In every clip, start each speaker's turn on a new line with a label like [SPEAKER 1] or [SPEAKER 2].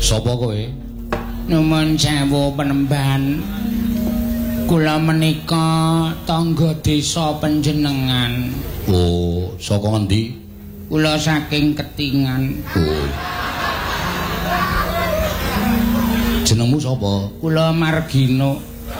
[SPEAKER 1] Sapa kowe?
[SPEAKER 2] Nuwun sewu Penemban. Kula menika tangga desa panjenengan.
[SPEAKER 1] Oh, saka ngendi?
[SPEAKER 2] Kula saking Ketingan.
[SPEAKER 1] Oh. Jenengmu sapa?
[SPEAKER 2] Kula Margino.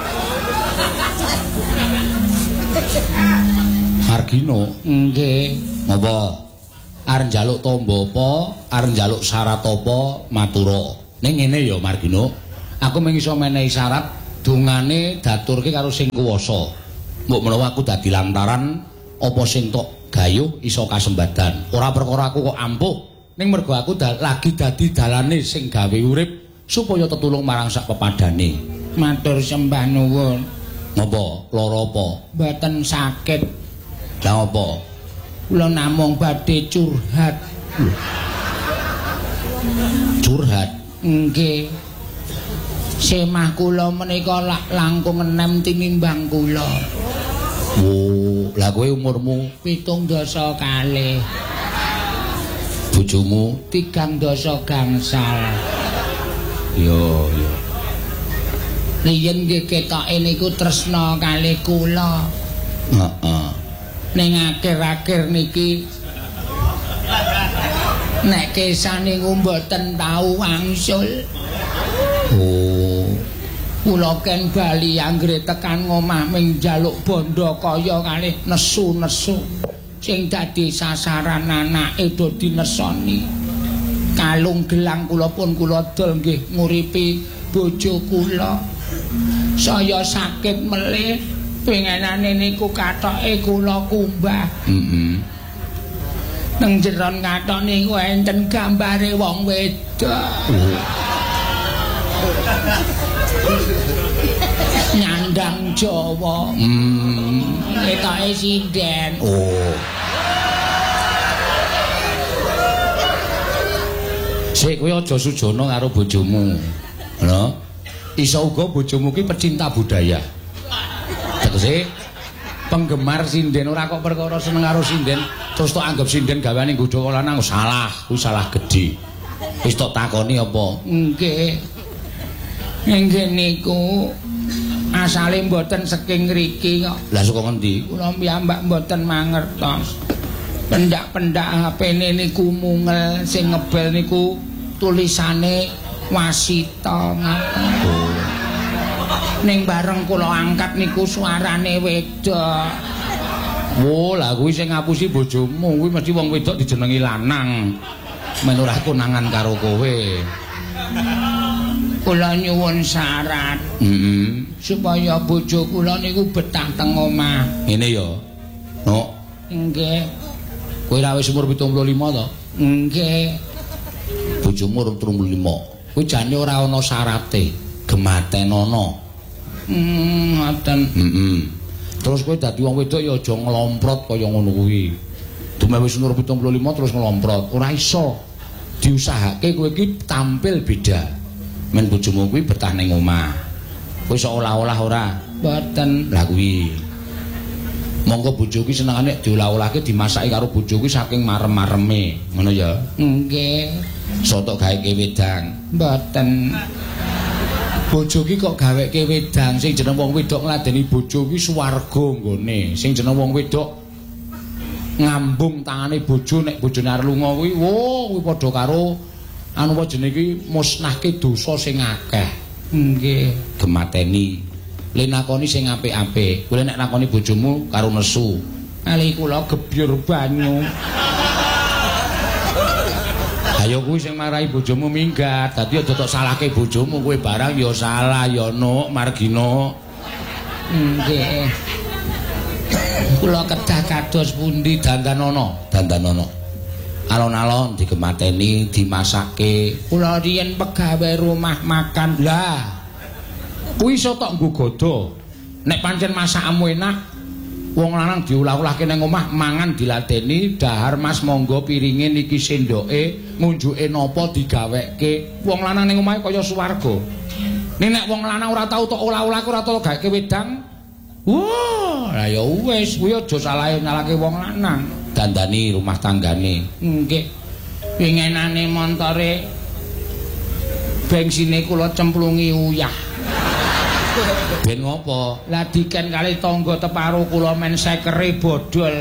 [SPEAKER 1] Margino?
[SPEAKER 2] Nggih.
[SPEAKER 1] Napa? Arep njaluk tamba apa? Arep njaluk syarat apa? Matura. Ning ngene ya Margino. Aku mung iso menehi syarat dungane daturke karo sing kuwasa. Mbok menawa aku dadi lantaran apa sing tok gayuh iso kasembadan. Ora perkara aku kok ampuh, ning mergo aku lagi dadi dalane sing gawe urip supaya tetulung marang sak pepadane.
[SPEAKER 2] Matur sembah nuwun.
[SPEAKER 1] Napa? Lara apa?
[SPEAKER 2] Mboten sakit.
[SPEAKER 1] Lah apa?
[SPEAKER 2] Kula namung badhe curhat.
[SPEAKER 1] Curhat?
[SPEAKER 2] Nggih. Semah kula menika langkung enem tinimbang kula.
[SPEAKER 1] Oh, lah kowe umurmu
[SPEAKER 2] 17 kalih.
[SPEAKER 1] bojomu
[SPEAKER 2] 3 gangsal.
[SPEAKER 1] Yo.
[SPEAKER 2] Riyen nggih ketoke niku tresna kalih kula.
[SPEAKER 1] Heeh.
[SPEAKER 2] Ning akhir-akhir niki nek kesane mboten tau wangsul.
[SPEAKER 1] Oh.
[SPEAKER 2] Kula ken bali anggere tekan ngomah ming njaluk bondo kaya kalih nesu-nesu sing dadi sasaran anake do dinesoni. Kalung gelang kula pun kula dol nggih nguripi bojo kula. Saya sakit melih pengenane niku kathoke kula kumbah. Nang jeron kathok niku enten gambare wong wedok. Nyandang Jawa. Ketoke sinden.
[SPEAKER 1] Oh. Sik kowe aja sujana karo bojomu. Lho. Iso uga bojomu ki pecinta budaya. Tegese penggemar sinden ora kok perkara seneng karo sinden terus tok anggap sinden gaweane nggodha lanang salah, kuwi salah gedhe. Wis tok takoni apa?
[SPEAKER 2] Nggih. Nggih niku asale mboten saking ngriki kok.
[SPEAKER 1] Lah saka ngendi?
[SPEAKER 2] Kula piyambak mboten mangertos. Pendak-pendak HP-ne niku mungel sing ngebel niku tulisane Wasita ngaten.
[SPEAKER 1] Oh.
[SPEAKER 2] Ning bareng kula angkat niku suarane wedok.
[SPEAKER 1] Oh, lah kuwi sing ngapusi bojomu, kuwi mesti wong wedok dijenengi lanang. Men ora konangan karo kowe.
[SPEAKER 2] Kula nyuwun syarat. Supaya bojo kula niku betah teng omah.
[SPEAKER 1] Ngene ya. No.
[SPEAKER 2] Nggih.
[SPEAKER 1] Kowe ra wis umur 75 to?
[SPEAKER 2] Nggih.
[SPEAKER 1] Bojomu umur 35. Kuwi jane ora ana syarate, gematenana.
[SPEAKER 2] Ngoten.
[SPEAKER 1] Terus kowe dadi wong wedok ya aja nglomprot kaya ngono kuwi. Dume wis umur 75 terus nglomprot, ora iso. Diusahake kowe iki tampil beda. Men bojomu kuwi betah ning omah. Kowe iso olah-olah ora?
[SPEAKER 2] Mboten.
[SPEAKER 1] Lah kuwi. Monggo bojo kuwi senengane diolah-olahke dimasaki karo bojo kuwi saking marem-mareme, ngono ya?
[SPEAKER 2] Nggih.
[SPEAKER 1] Soto gaweke wedang.
[SPEAKER 2] Mboten.
[SPEAKER 1] Bojo ki kok gaweke wedang, sing jeneng wong wedok ngladeni bojo kuwi swarga nggone. Sing jeneng wong wedok ngambung tangane bojo nek bojone arep lunga kuwi, wo kuwi padha karo anu apa jenenge iki musnahke dosa sing akeh.
[SPEAKER 2] Nggih.
[SPEAKER 1] Gemateni. Le nakoni sing apik-apik. Kowe nek nakoni bojomu karo nesu,
[SPEAKER 2] Ali kula gebyur banyu.
[SPEAKER 1] ayo kuwi sing marahi bojomu minggat. Dadi aja tok salahke bojomu, kowe barang ya salah ya Nuk Margino.
[SPEAKER 2] Nggih. Kula kedah kados pundi
[SPEAKER 1] Dandanana, dandanana. Alon-alon digemateni, dimasake.
[SPEAKER 2] kula riyen pegawe rumah makan.
[SPEAKER 1] Lah, kuwi iso tok nggo godo. Nek pancen masakmu enak, wong lanang diolah-olahke nang omah mangan diladeni, dahar Mas monggo piringe niki sendoke, ngunjuke napa digaweke. Wong lanang ning omahe kaya swarga. Nek wong lanang ora tau tok olah-olahke ora tau gaweke wedang. Wah, lah ya wis, kuwi aja salahe nyalahke wong lanang. Dandani rumah tanggane.
[SPEAKER 2] Nggih. Pingenane montore Bengsine kula cemplungi uyah.
[SPEAKER 1] Ben ngopo?
[SPEAKER 2] Lah diken kali tangga teparo kula men sekere bodol.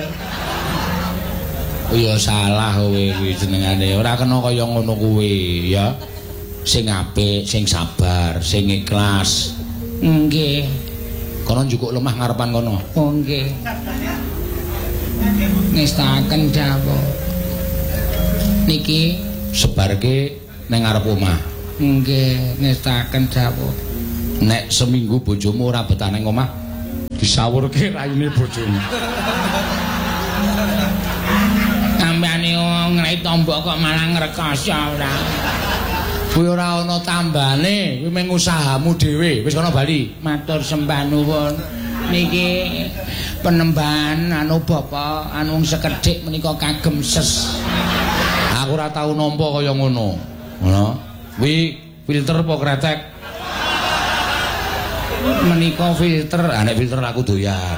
[SPEAKER 1] Oh ya salah kowe kuwi jenengane. Ora kena kaya ngono kuwi ya. Sing apik, sing sabar, sing ikhlas.
[SPEAKER 2] Nggih.
[SPEAKER 1] Kono njukuk lemah ngarepan kono.
[SPEAKER 2] Oh nggih. Ngestaken dawuh. Niki
[SPEAKER 1] sebarke ning ngarep omah.
[SPEAKER 2] Nggih, ngestaken dawuh.
[SPEAKER 1] Nek seminggu bojomu ora betah ning omah, disawurke raine bojomu.
[SPEAKER 2] Tambane nglai tombok kok malah ngrekoso ora.
[SPEAKER 1] Kuwi ora ana tambane, kuwi mung usahamu dhewe. Wis kono bali.
[SPEAKER 2] Matur sembah nuwun. Niki penembahan anu bapak anu sekedhik menika kagem ses.
[SPEAKER 1] Aku ora tau nampa kaya ngono. Ngono. Kuwi filter apa kretek?
[SPEAKER 2] Menika filter.
[SPEAKER 1] Nek filter aku doyan.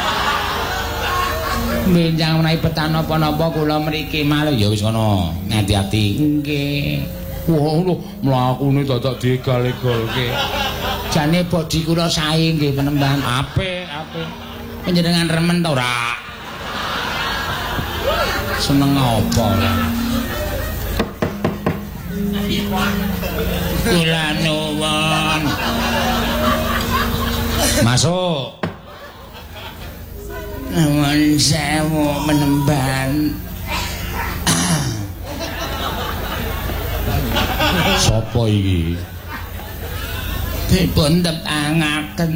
[SPEAKER 2] Benjang menawi betan napa-napa kula mriki malih
[SPEAKER 1] ya wis ngono. Ngati-ati.
[SPEAKER 2] Nggih.
[SPEAKER 1] Wah lho, mlakune dadak digal-galke.
[SPEAKER 2] Jane bodi kula sae nggih penembahan.
[SPEAKER 1] Apik.
[SPEAKER 2] Panjenengan remen ta ora?
[SPEAKER 1] Seneng apa ora?
[SPEAKER 2] Kula nuwun.
[SPEAKER 1] Masuk.
[SPEAKER 2] Nuwun sewu penembahan.
[SPEAKER 1] Sopo iki?
[SPEAKER 2] Dipun tepangaken.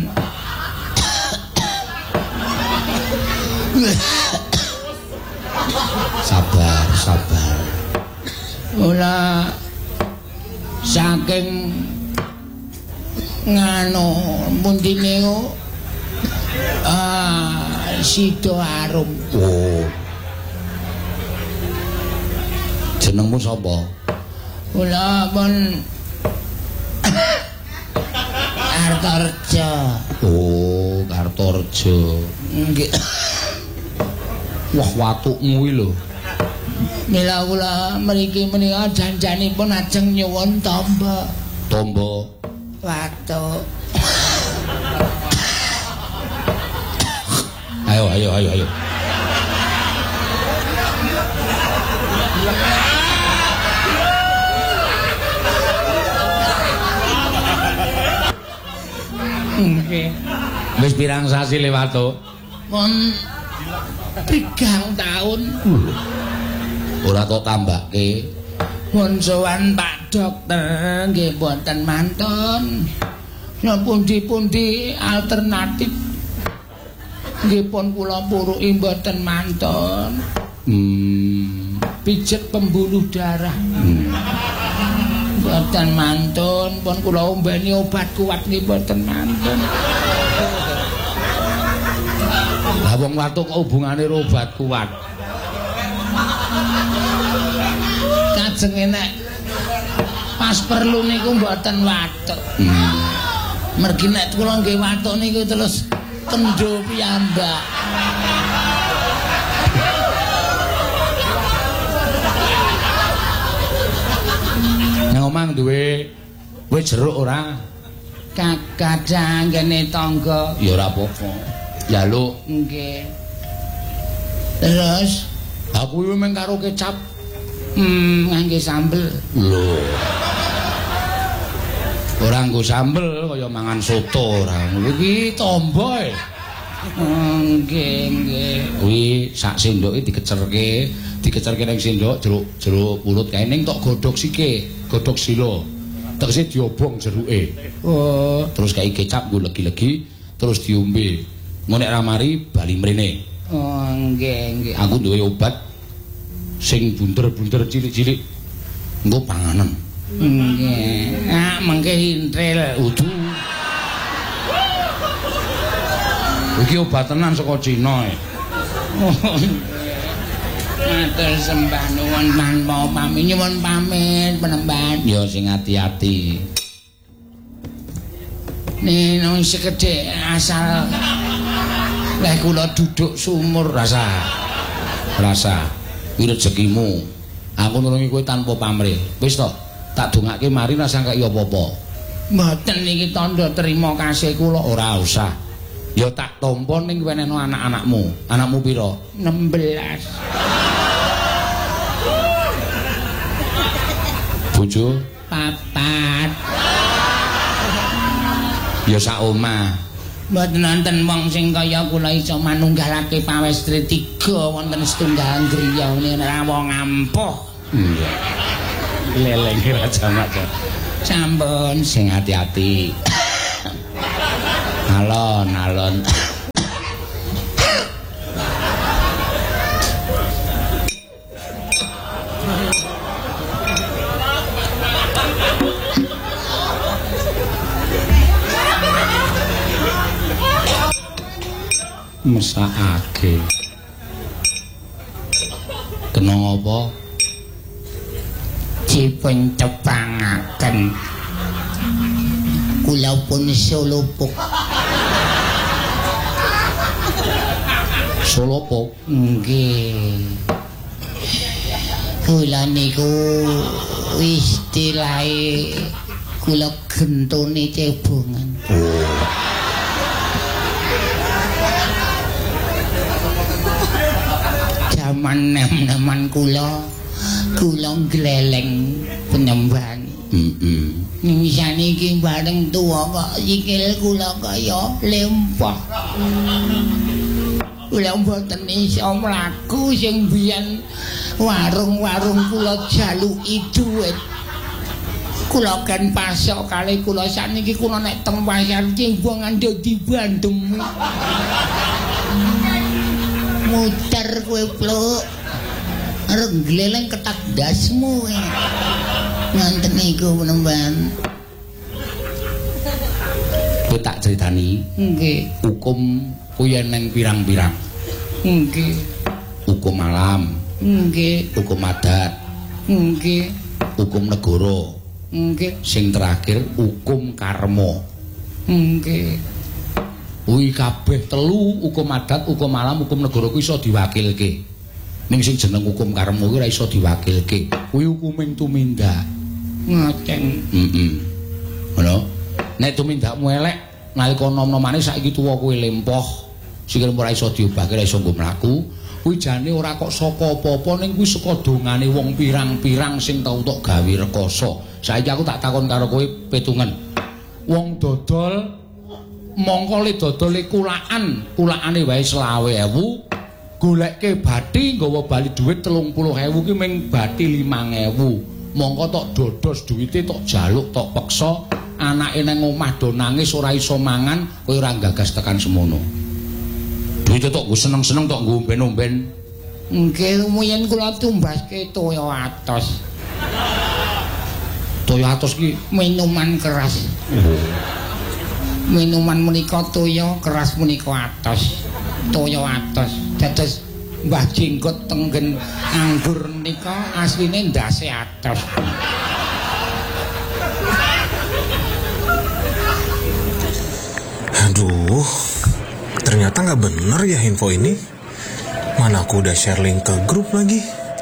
[SPEAKER 1] Sabar.
[SPEAKER 2] Kula saking nganu pundi niku Sido Arum.
[SPEAKER 1] Oh. Jenengmu sapa?
[SPEAKER 2] Kula pun Kartorejo.
[SPEAKER 1] Oh, Kartorejo.
[SPEAKER 2] Nggih.
[SPEAKER 1] Wah, watukmu iki lho.
[SPEAKER 2] Mila kula mriki menika janjanipun ajeng nyuwun tombo.
[SPEAKER 1] Tombo.
[SPEAKER 2] Watuk.
[SPEAKER 1] Ayo.
[SPEAKER 2] Nggih.
[SPEAKER 1] Wis pirang sasi lewat to?
[SPEAKER 2] Pun 3 tahun.
[SPEAKER 1] Ora tok tambake.
[SPEAKER 2] Pun sowan Pak Dokter nggih mboten mantun. Ya pundi-pundi alternatif. Nggih pun kula puruki mboten mantun. Pijet pembuluh darah. Mboten mantun, pun kula ombeni obat kuat nggih mboten mantun.
[SPEAKER 1] Lah wong watuk kok hubungane karo obat kuat.
[SPEAKER 2] Kajeng nek pas perlu niku mboten watuk. Mergi nek kula nggih watuk niku terus kendho piyambak.
[SPEAKER 1] Nang omah duwe jeruk ora?
[SPEAKER 2] Kadang ngene tangga.
[SPEAKER 1] Ya ora apa-apa. Njaluk.
[SPEAKER 2] Nggih. Terus
[SPEAKER 1] aku iki mung karo kecap.
[SPEAKER 2] Ngangge sambel.
[SPEAKER 1] Lho. Ora nggo sambel kaya mangan soto ora. Iki tombo e.
[SPEAKER 2] Nggih.
[SPEAKER 1] Kuwi sak sendoke dikecerke ning sendok jeruk pulut kae ning tok godhog sike, godhog sila. Tegese diobong jeruke.
[SPEAKER 2] Oh,
[SPEAKER 1] terus kae kecap nggo legi-legi terus diombe. Ngono nek ra mari bali mrene.
[SPEAKER 2] Oh, nggih.
[SPEAKER 1] Aku duwe obat sing bunder-bunder cilik-cilik. Engko panganan.
[SPEAKER 2] Nggih. Ah, mengke intril
[SPEAKER 1] Udu. Iki obat tenan saka Cina e.
[SPEAKER 2] Matur sembah nuwun manpa pamit nyuwun pamit penemban.
[SPEAKER 1] Ya sing ati-ati.
[SPEAKER 2] Nang sekedhik asal lek kula duduk sumur rasa.
[SPEAKER 1] Kuwi rezekimu. Aku nulungi kowe tanpa pamrih. Wis to? Tak dongake mari ora sangka apa-apa.
[SPEAKER 2] Mboten niki tandha terima kasih kula.
[SPEAKER 1] Ora usah. Ya tak tampa ning wenehno anak-anakmu. Anakmu pira?
[SPEAKER 2] 16.
[SPEAKER 1] Bojo?
[SPEAKER 2] 4.
[SPEAKER 1] Ya sak omah.
[SPEAKER 2] Mboten wonten wong sing kaya kula iso manunggalake pawestri 3 wonten setunggal griya ora wong ampuh.
[SPEAKER 1] Leleng ra jamak.
[SPEAKER 2] Sampun
[SPEAKER 1] sing hati-hati. Alon-alon. Mesakake. Kena apa?
[SPEAKER 2] Dipun tepangaken. Kula pun solopok.
[SPEAKER 1] Solopok?
[SPEAKER 2] Nggih. Kula niku istilahe kula gentone cebongan. Zaman nem-neman kula gleleng penyembahan. Ning saniki bareng tuwa kok sikil kula kaya lempah. Kula mboten iso mlaku sing biyen warung-warung kula jaluki dhuwit. Kula kan pasok kali kula saniki kula nek teng pasar cembongan dadi bandem. Muter kowe pluk. Arep gleleng ketak dasmu. Nganten niku penemban.
[SPEAKER 1] Kowe tak critani.
[SPEAKER 2] Nggih.
[SPEAKER 1] Hukum kuwi neng pirang-pirang.
[SPEAKER 2] Nggih.
[SPEAKER 1] Hukum alam.
[SPEAKER 2] Nggih.
[SPEAKER 1] Hukum adat.
[SPEAKER 2] Nggih.
[SPEAKER 1] Hukum negara.
[SPEAKER 2] Nggih.
[SPEAKER 1] Sing terakhir hukum karma.
[SPEAKER 2] Nggih.
[SPEAKER 1] Kuwi kabeh telu hukum adat, hukum alam, hukum negara kuwi iso diwakilke. Ning sing jeneng hukum karma kuwi ora iso diwakilke. Kuwi hukuming tumindak.
[SPEAKER 2] Ngoten.
[SPEAKER 1] Ngono. Nek tumindakmu elek nalika nom-nomane saiki tuwa kuwi lempoh, sikil ora iso diobahke, ora iso nggo mlaku. Kuwi jane ora kok saka apa-apa ning kuwi saka dongane wong pirang-pirang sing tau tok gawe rekoso. Saiki aku tak takon karo kowe petungen. Wong dodol mongko le dodole kulakane wae 20.000, golekke bathi nggawa bali dhuwit 30.000 ki ming bathi 5.000. Mongko tok dodos duwite tok jaluk tok peksa, anake nang omah do nangis ora iso mangan, kowe ora gagas tekan semono. Duwite tok nggo seneng-seneng tok nggo omben-omben.
[SPEAKER 2] Nggih, muyen kula tumbaske toya atos.
[SPEAKER 1] Toya atos ki
[SPEAKER 2] minuman keras. Minuman menika toya, keras menika atos. Toya atos. Dados Mbah Jenggot tenggen anggur menika asline ndase atos.
[SPEAKER 3] Aduh, ternyata nggak bener ya info ini. Mana aku udah share link ke grup lagi.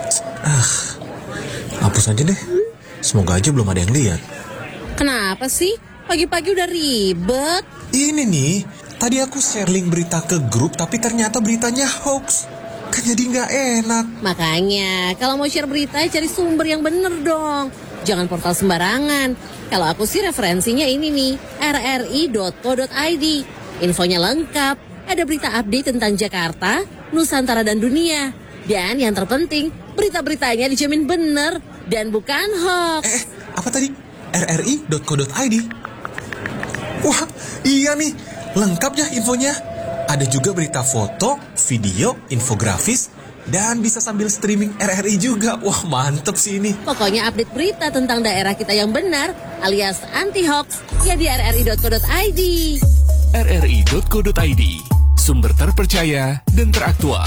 [SPEAKER 3] Hapus aja deh. Semoga aja belum ada yang lihat.
[SPEAKER 4] Kenapa sih? Pagi-pagi udah ribet.
[SPEAKER 3] Ini nih, tadi aku share link berita ke grup tapi ternyata beritanya hoax. Kan jadi nggak enak.
[SPEAKER 4] Makanya, kalau mau share berita cari sumber yang bener dong. Jangan portal sembarangan. Kalau aku sih referensinya ini nih, rri.co.id. Infonya lengkap, ada berita update tentang Jakarta, Nusantara dan dunia. Dan yang terpenting, berita-beritanya dijamin bener dan bukan hoax.
[SPEAKER 3] Apa tadi? rri.co.id. Wah, iya nih, lengkap ya infonya. Ada juga berita foto, video, infografis, dan bisa sambil streaming RRI juga. Wah, mantep sih ini.
[SPEAKER 4] Pokoknya update berita tentang daerah kita yang benar, alias anti-hoax, ya di rri.co.id.
[SPEAKER 5] rri.co.id, sumber terpercaya dan teraktual.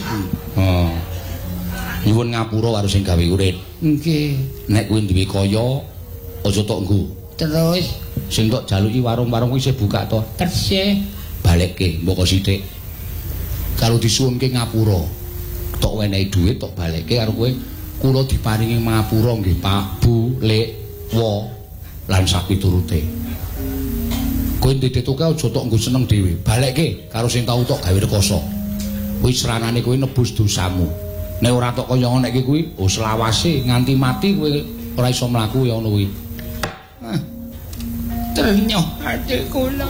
[SPEAKER 1] Nyuwun ngapura karo sing gawe urip.
[SPEAKER 2] Nggih.
[SPEAKER 1] Nek kuwi duwe kaya, aja tok nggo.
[SPEAKER 2] Terus
[SPEAKER 1] Sing tok jaluki warung-warung kuwi isih buka to.
[SPEAKER 2] tersih
[SPEAKER 1] Balekke mboko sithik. Kalau disuwunke ngapura, tok wenehi dhuwit tok balekke karo kowe. Kula diparingi ngapura nggih Pak Bu, Lek. wa lan sapiturute. Kowe ndituke aja tok nggo seneng dhewe. Balekke karo sing tau tok gawe rekoso. Kuwi seranane kowe nebus dosamu. Nek ora tok kaya ngono iki kuwi, selawase nganti mati kowe ora iso mlaku ya ngono kuwi.
[SPEAKER 2] Ternyuh ati kula.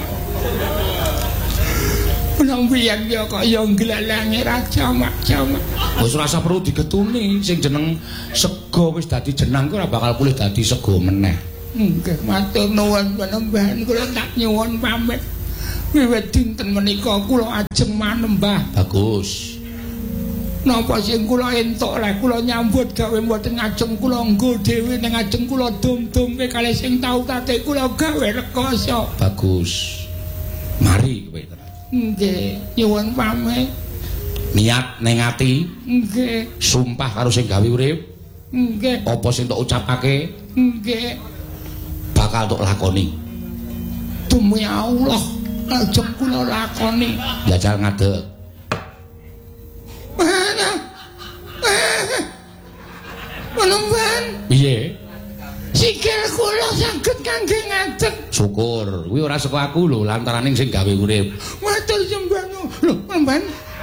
[SPEAKER 2] Nang biyen ya kaya nglalange raja mak-jamak.
[SPEAKER 1] Wis ora usah perlu digetuni, sing jeneng sego wis dadi jenang ora bakal pulih dadi sego meneh.
[SPEAKER 2] Nggih, matur nuwun panembahan kula tak nyuwun pamit. Wiwit dinten menika kula ajeng manembah.
[SPEAKER 1] Bagus.
[SPEAKER 2] Napa sing kula entuk lek kula nyambut gawe mboten ngajeng kula nggo dhewe ning ajeng kula dum-dumke kalih sing tau tate kula gawe rekoso.
[SPEAKER 1] Bagus. Mari kowe.
[SPEAKER 2] Nggih, nyuwun pamit.
[SPEAKER 1] Niat ning ati.
[SPEAKER 2] Nggih.
[SPEAKER 1] Sumpah karo sing gawe urip.
[SPEAKER 2] Nggih.
[SPEAKER 1] Apa sing tok ucapake?
[SPEAKER 2] Nggih.
[SPEAKER 1] Bakal tok lakoni.
[SPEAKER 2] Demi Allah, ajeng kula lakoni.
[SPEAKER 1] Jajal ngadeg.
[SPEAKER 2] Panembahan.
[SPEAKER 1] Piye?
[SPEAKER 2] Sikil kula saged kangge ngadeg.
[SPEAKER 1] Syukur, kuwi ora saka aku lho, lantaraning sing gawe urip.
[SPEAKER 2] Matur sembah. Lho, Panembahan.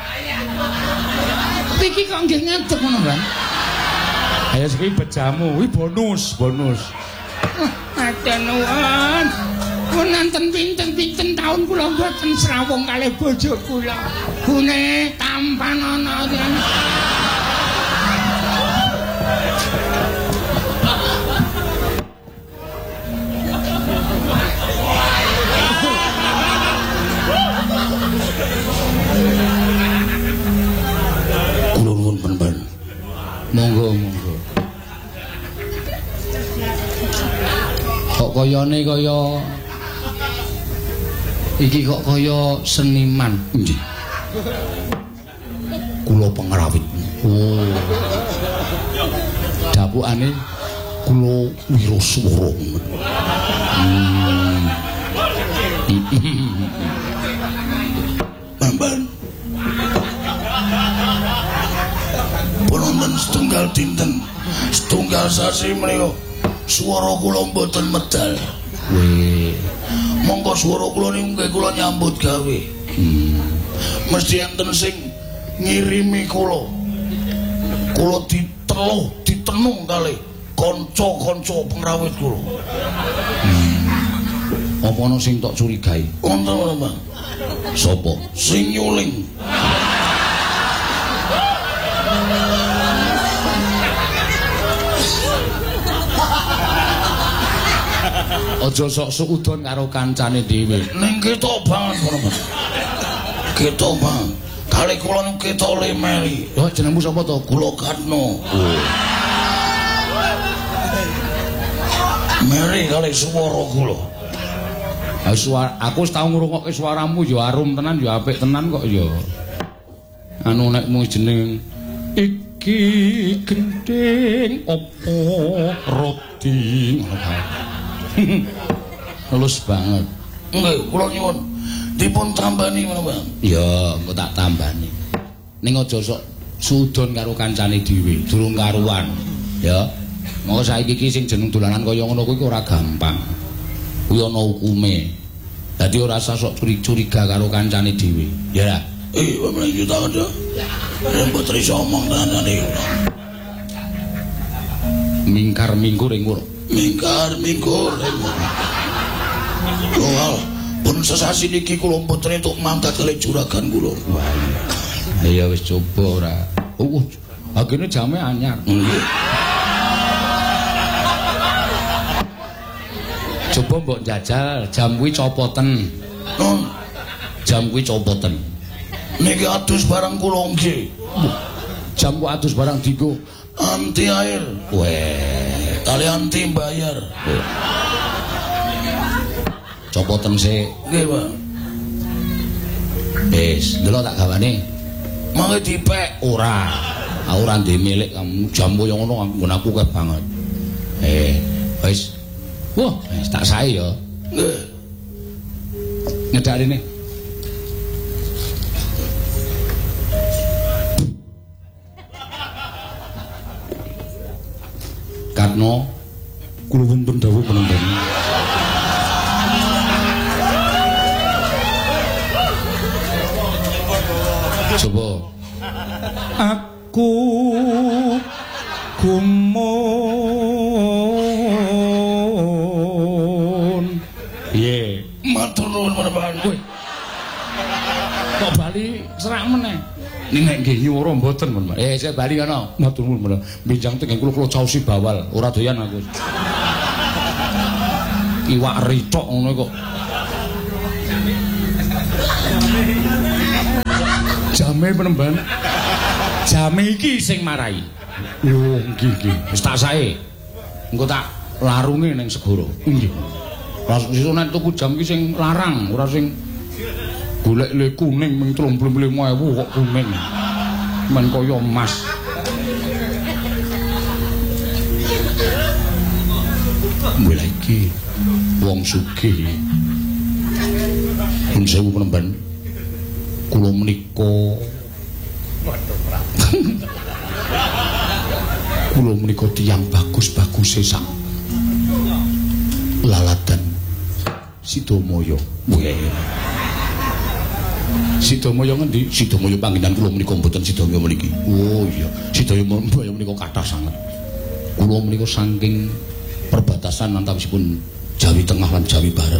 [SPEAKER 2] Iki kok nggih ngadeg ngono, Mbah?
[SPEAKER 1] Ayo iki bejamu, kuwi bonus.
[SPEAKER 2] Matur nuwun. Wonten pinten-pinten taun kula mboten srawung kalih bojo kula. Gune tampan ana.
[SPEAKER 1] Kula nuwun Panembahan. Monggo. Kok kayane kaya iki kok kaya seniman. Nggih. Kula pengrawit. Oh. Dapukane kula wiraswara.
[SPEAKER 6] Panembahan. Penonton setunggal dinten, setunggal sasi menika swara kula mboten medal.
[SPEAKER 1] Weh,
[SPEAKER 6] Monggo swara kula niku nggih kula nyambut gawe. Mesti enten sing ngirimi kula. Kula ditenung kalih kanca-kanca pengrawit kula.
[SPEAKER 1] apa ana sing tok curigai?
[SPEAKER 6] Wonten, Bang.
[SPEAKER 1] Sapa?
[SPEAKER 6] Sing nyuling.
[SPEAKER 1] Aja sok suudon karo kancane dhewe.
[SPEAKER 6] Ning ketok banget ngono, Bang. Ketok, Bang. Kali kula niku ketok lemeli.
[SPEAKER 1] Yo jenengmu sapa to?
[SPEAKER 6] Kula Katno. Meri kali swara kula.
[SPEAKER 1] Aku wis tau ngrungokke suaramu ya arum tenan ya apik tenan kok ya. Anu nek mung jeneng iki gending opo roti. Halus banget.
[SPEAKER 6] Nggih, kula nyuwun dipun tambani ngono, Bang.
[SPEAKER 1] Ya, engko tak tambani. Ning aja sok sudon karo kancane dhewe, durung karuan. Ya. Monggo saiki iki sing jeneng dolanan kaya ngono kuwi ora gampang. Kuwi ana hukume. Dadi ora usah sok curiga karo kancane dhewe. Ya.
[SPEAKER 6] Bapak kita ada. Rembut iso omong tenan iki.
[SPEAKER 1] Mingkar-mingkur ing kono.
[SPEAKER 6] Mingkar-mingkur. Loh, pun sesasi niki kula mboten entuk mangkat kalih juragan kula.
[SPEAKER 1] Ya wis coba ora. Agene jame anyar. Coba mbok jajal jam kuwi copoten. Jam kuwi copoten.
[SPEAKER 6] Niki adus barang kula nggih.
[SPEAKER 1] Jam ku adus barang dienggo
[SPEAKER 6] anti air.
[SPEAKER 1] Weh,
[SPEAKER 6] kali anti bayar.
[SPEAKER 1] Copoten sik.
[SPEAKER 6] Nggih, Pak.
[SPEAKER 1] Wis, delok tak gawane.
[SPEAKER 6] Mangke dipek
[SPEAKER 1] ora. Ora ndek milik kamu. Jam koyo ngono nggon aku kek banget. Wis. Wah, wis tak sae ya.
[SPEAKER 6] Nggih.
[SPEAKER 1] Nyedak rene. Katno Kula wonten dawuh penembang. Coba. Aku gumun. Piye?
[SPEAKER 6] Matur nuwun menapa.
[SPEAKER 1] Kowe. Kok bali serak meneh? Nek nggih nyuwara mboten, Mas. Saya bali ana. Matur nuwun meneh. Benjang teng kula caosi bawal, ora doyan aku. Iwak ritok ngono kok. Jame penemban. Jame iki sing marai. Oh, nggih. Wis tak sae. Engko tak larunge ning segara. Nggih. Pas iso nek tuku jam iki sing larang, ora sing golek le kuning ming 35.000 kok kuning. Men kaya emas. Mulai iki wong sugih. Pun sewu penemban. Kula menika kula menika tiyang bagus-baguse sak laladan Sidomaya. Sidomaya ngendi? Sidomaya panggenan kula menika mboten Sidomaya mriki. Oh iya, Sidomaya menika kathah sanget. Kula menika saking perbatasan antawisipun Jawi Tengah lan Jawi Barat.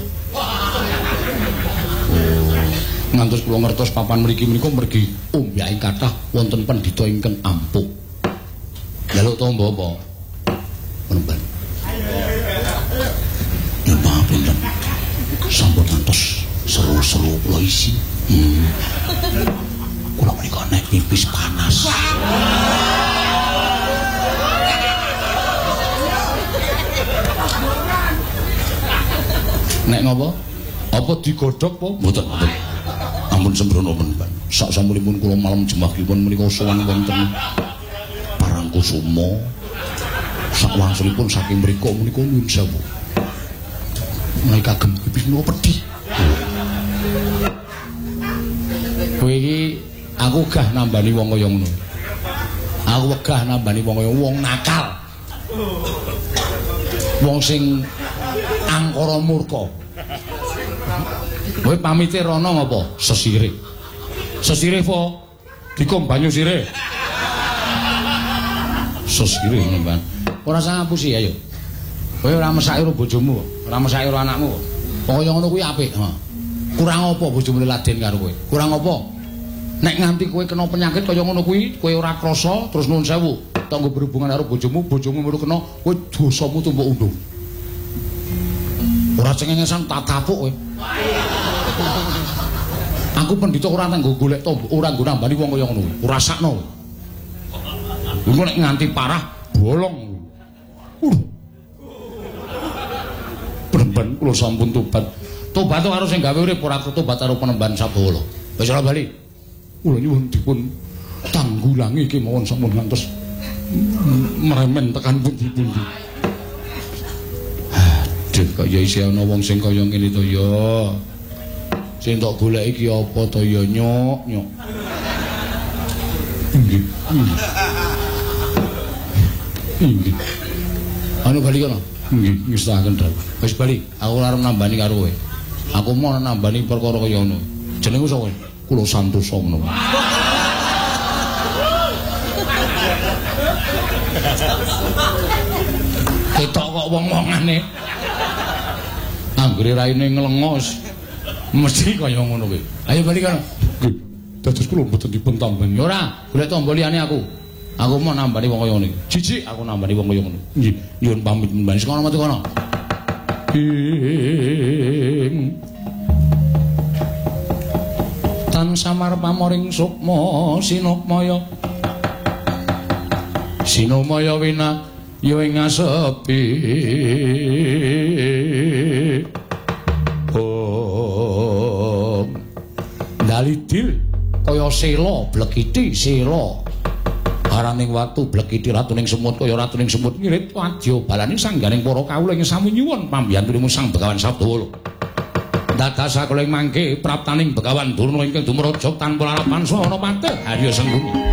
[SPEAKER 1] Ngantos kula ngertos papan mriki menika mergi ombyake kathah wonten pendhita ingkang ampuh. Jaluk tombo apa? Penemban. Ya papunten. Sampun ngantos seru-seru kula isi. Kula menika nek pipis panas. Nek ngopo? Apa digodhog apa? Mboten. Ampun sembrono penemban. Sak sampunipun kula malam jemahipun menika sowan wonten Parangkusuma. Sak wangsulipun saking mriku menika nuwun sewu. Mulai kagem pipis menika pedhi. Kowe iki aku gah nambani wong kaya ngono. Aku wegah nambani wong kaya wong nakal. Wong sing angkara murka. Kowe pamite rono ngapa? Sesirih. Sesirih po dikom banyu sirih. Sesirih nemban. Ora sangapusi ayo. Kowe ora mesake karo bojomu, ora mesake karo anakmu. Kaya ngono kuwi apik, ha. Kurang apa bojomu laden karo kowe? Kurang apa? Nek nganti kowe kena penyakit kaya ngono kuwi, kowe ora krasa terus nuwun sewu, tanggo berhubungan karo bojomu melu kena, kowe dosamu tumpuk undung. Ora cengengesan tak tapuk kowe. Aku pendhita ora tanggo golek tombok, ora nggo nambani wong kaya ngono. Ora sakno. Engko nek nganti parah bolong. Penemban kula sampun tobat. Tobat karo sing gawe urip ora tobat karo penemban Sabala. Wis ora bali. Kula nyuwun dipun tanggulangi iki mawon sampun ngantos meremen tekan pundi-pundi. Aduh, kaya isih ana wong sing kaya ngene to ya. Sing tok golek iki apa to ya, Nyok? Nggih. Nggih. Anu bali kono. Nggih, ngestaken dawuh. Wis bali, aku arep nambani karo kowe. Aku mau nambani perkara kaya ngono. Jenengku sapa? Kula Santosa ngono. Ketok kok wong-wongane. Anggere raine nglengos. Mesti kaya ngono kuwi. Ayo bali kono. Nggih. Dados kula mboten dipun tambani. Ora, golek tombo liyane aku. Aku mau nambani wong kaya ngono iki. Jijik aku nambani wong kaya ngono. Nggih, nyuwun pamit mbani sekono metu kono. Tan samar pamoring sukma sinukmaya. Sinumaya wina ya ing asepi. Dalidil kaya sela blekiti sela. Araning watu blekiti ratuning semut kaya ratuning semut ngirit wadya balaning sangganing para kawula ing sami nyuwun pambiyantunipun Sang Begawan Sabdawala. Dadas sakula ing mangke praptaning Begawan Durna ingkang dumraja tanpa lalapan swana patih Harya Senggung.